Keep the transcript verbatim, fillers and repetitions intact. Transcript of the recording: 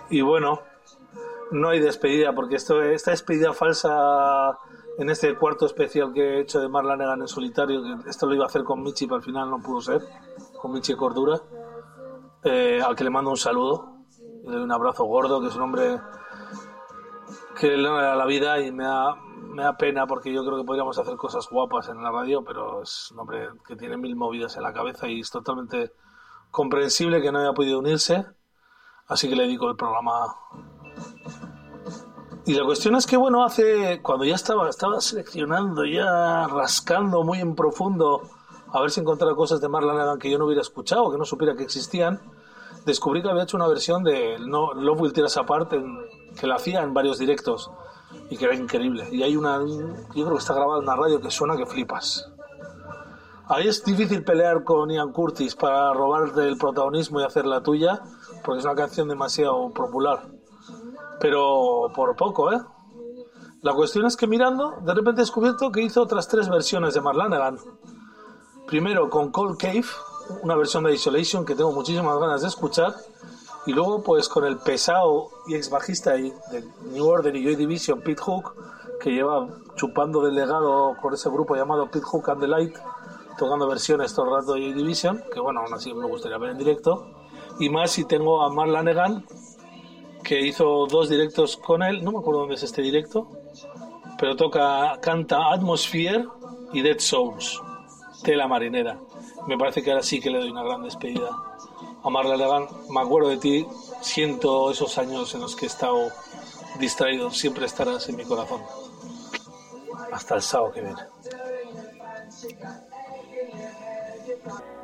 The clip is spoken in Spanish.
Y bueno, no hay despedida, porque esto, esta despedida falsa en este cuarto especial que he hecho de Mark Lanegan en solitario, que esto lo iba a hacer con Michi, pero al final no pudo ser, con Michi Cordura, eh, al que le mando un saludo y le doy un abrazo gordo, que es un hombre que le da la vida y me da, me da pena, porque yo creo que podríamos hacer cosas guapas en la radio, pero es un hombre que tiene mil movidas en la cabeza y es totalmente comprensible que no haya podido unirse, así que le dedico el programa. Y la cuestión es que, bueno, hace cuando ya estaba estaba seleccionando, ya rascando muy en profundo a ver si encontraba cosas de Mark Lanegan que yo no hubiera escuchado, que no supiera que existían, descubrí que había hecho una versión de no, Love Will Tear Us Apart en, que la hacía en varios directos y que era increíble. Y hay una, yo creo que está grabada en una radio que suena que flipas. Ahí es difícil pelear con Ian Curtis para robarte el protagonismo y hacer la tuya, porque es una canción demasiado popular. Pero por poco, ¿eh? La cuestión es que mirando, de repente he descubierto que hizo otras tres versiones de Mark Lanegan. Primero con Cold Cave, una versión de Isolation que tengo muchísimas ganas de escuchar, y luego pues con el pesado y ex bajista de New Order y Joy Division, Pete Hook, que lleva chupando del legado con ese grupo llamado Pete Hook and the Light, tocando versiones todo el rato de Joy Division, que bueno, aún así me gustaría ver en directo. Y más si tengo a Mark Lanegan, que hizo dos directos con él, no me acuerdo dónde es este directo, pero toca, canta Atmosphere y Dead Souls, Tela marinera. Me parece que ahora sí que le doy una gran despedida a Mark Lanegan. Me acuerdo de ti, siento esos años en los que he estado distraído, siempre estarás en mi corazón. Hasta el sábado que viene.